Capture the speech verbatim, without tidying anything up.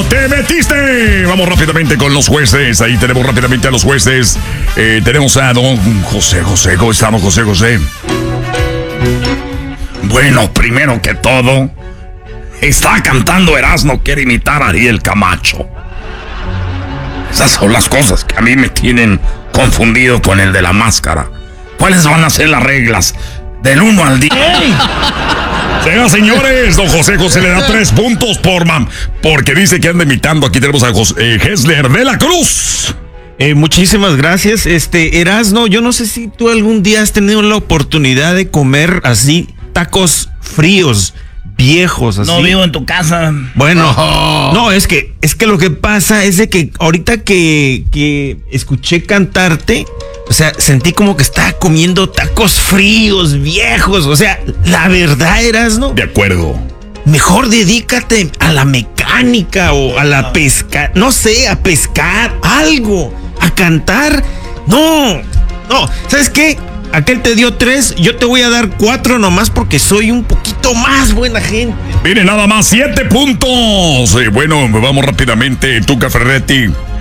te metiste. Vamos rápidamente con los jueces. Ahí tenemos rápidamente a los jueces. Eh, tenemos a don José José. ¿Cómo estamos, José José? Bueno, primero que todo, está cantando Erasmo, quiere imitar a Ariel Camacho. Esas son las cosas que a mí me tienen confundido con el de la máscara. ¿Cuáles van a ser las reglas? Del uno al diez. Señoras, señores, don José José le da tres puntos por mam, porque dice que anda imitando. Aquí tenemos a José, eh, Hessler de la Cruz. Eh, muchísimas gracias. Este, Erasmo, yo no sé si tú algún día has tenido la oportunidad de comer así tacos fríos, viejos, así. No vivo en tu casa. Bueno, oh. no, es que, es que lo que pasa es de que ahorita que, que escuché cantarte, o sea, sentí como que estaba comiendo tacos fríos, viejos. O sea, la verdad, Erasmo. De acuerdo. Mejor dedícate a la mecánica o a la pesca, no sé, a pescar, algo, a cantar. No, no, ¿sabes qué? Aquel te dio tres, yo te voy a dar cuatro nomás porque soy un poquito más buena gente. Mire, nada más siete puntos. Eh, bueno, vamos rápidamente, Tuca Ferretti.